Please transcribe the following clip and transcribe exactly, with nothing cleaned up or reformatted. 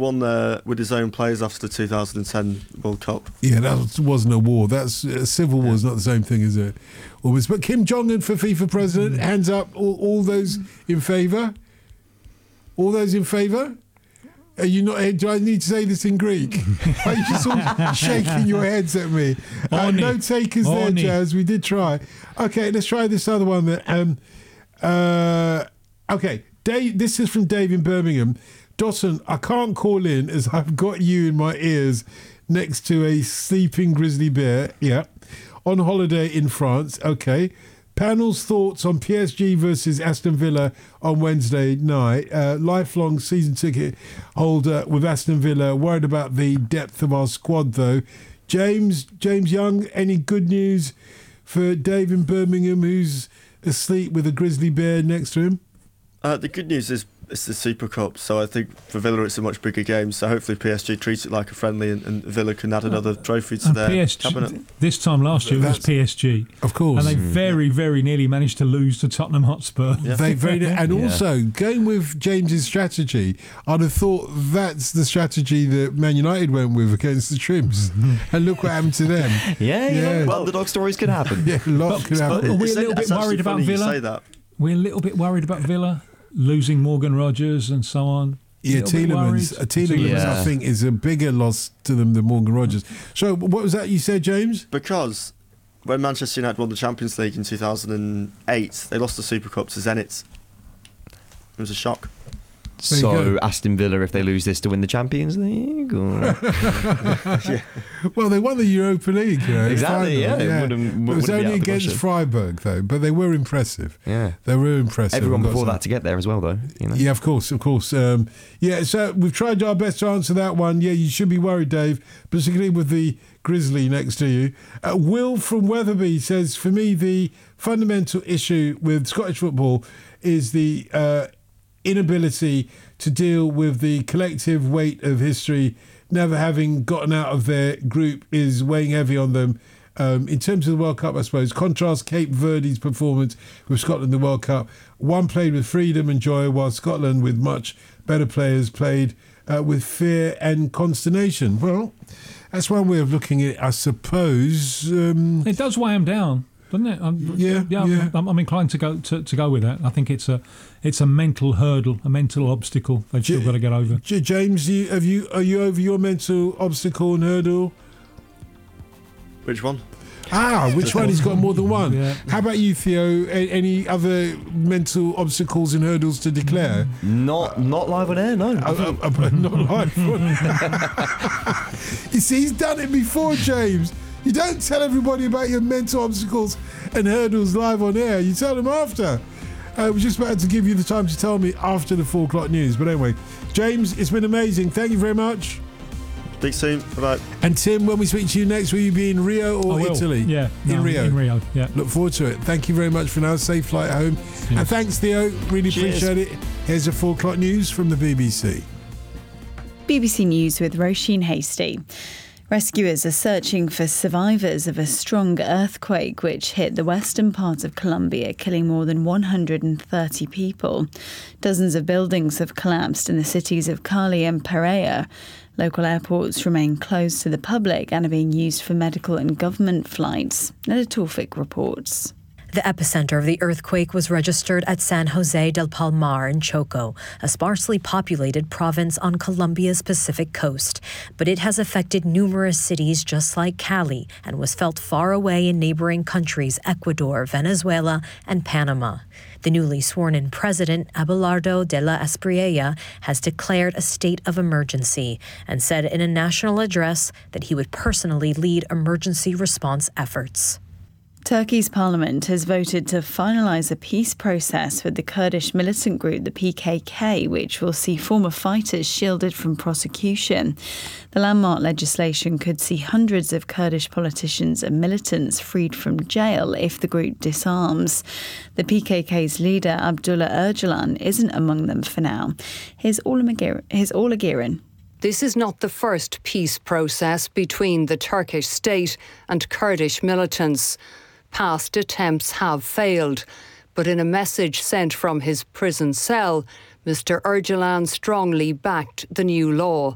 won uh, with his own players after the two thousand ten World Cup. Yeah, that wasn't a war. That's uh, civil war is not the same thing, is it? Almost. But Kim Jong-un for FIFA president, hands up, all, all those in favour? All those in favour? Are you not? Do I need to say this in Greek? Are you just all shaking your heads at me? Uh, no takers there, Jazz. We did try. Okay, let's try this other one. That um, uh, okay, Dave. This is from Dave in Birmingham. Dawson, I can't call in as I've got you in my ears next to a sleeping grizzly bear. Yeah, on holiday in France. Okay. Panel's thoughts on P S G versus Aston Villa on Wednesday night. Uh, lifelong season ticket holder with Aston Villa. Worried about the depth of our squad, though. James, James Young, any good news for Dave in Birmingham, who's asleep with a grizzly bear next to him? Uh, the good news is it's the Super Cup, so I think for Villa it's a much bigger game. So hopefully P S G treats it like a friendly, and, and Villa can add another trophy to and their P S G, cabinet. This time last year That's, it was P S G, of course, and they very, very nearly managed to lose to Tottenham Hotspur. Yeah. They very, and Yeah. also going with James's strategy, I'd have thought that's the strategy that Man United went with against the Shrimps, and look what happened to them. Yeah, you Yeah. know, underdog stories could happen. Yeah, a lot could happen. Are we a It's- little bit it's actually worried about funny you Villa? say that. We're a little bit worried about Villa losing Morgan Rogers and so on. Yeah, Little bit Tielemans. worried. Uh, Tielemans, Yeah. I think, is a bigger loss to them than Morgan Rogers. So, what was that you said, James? Because when Manchester United won the Champions League in two thousand eight, they lost the Super Cup to Zenit. It was a shock. There you So go. Aston Villa, if they lose this, to win the Champions League? Or... Well, they won the Europa League. You know, Exactly, yeah, final. it wouldn't- It was wouldn't be only out of the against question. Freiburg, though, but they were impressive. yeah. They were impressive. Everyone I've got before to that to get there as well, though. You know? Yeah, of course, of course. Um, yeah, so we've tried our best to answer that one. Yeah, you should be worried, Dave, particularly with the grizzly next to you. Uh, Will from Wetherby says, for me, the fundamental issue with Scottish football is the uh, inability to deal with the collective weight of history. Never having gotten out of their group is weighing heavy on them. Um, in terms of the World Cup, I suppose, contrast Cape Verde's performance with Scotland in the World Cup. One played with freedom and joy, while Scotland, with much better players, played uh, with fear and consternation. Well, that's one way of looking at it, I suppose. Um, It does weigh them down, doesn't it? I'm, Yeah, yeah. yeah. I'm, I'm inclined to go to, to go with that. I think it's a it's a mental hurdle, a mental obstacle they've still J- got to get over. J- James, you, have you are you over your mental obstacle and hurdle? Which one? Ah, which one? He's got more than one. Yeah. How about you, Theo? A- any other mental obstacles and hurdles to declare? Not not live on air, no. Uh, uh, uh, not like You see, he's done it before, James. You don't tell everybody about your mental obstacles and hurdles live on air. You tell them after. I was just about to give you the time to tell me after the four o'clock news. But anyway, James, it's been amazing. Thank you very much. Speak soon. Bye-bye. And Tim, when we speak to you next, will you be in Rio or I will. Italy? Yeah, in no, Rio. In Rio, yeah. Look forward to it. Thank you very much for now. Safe flight home. Yeah. And thanks, Theo. Really Cheers. appreciate it. Here's the four o'clock news from the B B C. B B C News with Roisin Hasty. Rescuers are searching for survivors of a strong earthquake which hit the western part of Colombia, killing more than one hundred thirty people. Dozens of buildings have collapsed in the cities of Cali and Pereira. Local airports remain closed to the public and are being used for medical and government flights. Neda Tawfik reports. The epicenter of the earthquake was registered at San Jose del Palmar in Choco, a sparsely populated province on Colombia's Pacific coast. But it has affected numerous cities just like Cali and was felt far away in neighboring countries Ecuador, Venezuela, and Panama. The newly sworn-in president, Abelardo de la Espriella, has declared a state of emergency and said in a national address that he would personally lead emergency response efforts. Turkey's parliament has voted to finalise a peace process with the Kurdish militant group, the P K K, which will see former fighters shielded from prosecution. The landmark legislation could see hundreds of Kurdish politicians and militants freed from jail if the group disarms. The P K K's leader, Abdullah Öcalan, isn't among them for now. Here's Ola Girin. This is not the first peace process between the Turkish state and Kurdish militants. Past attempts have failed, but in a message sent from his prison cell, Mister Öcalan strongly backed the new law.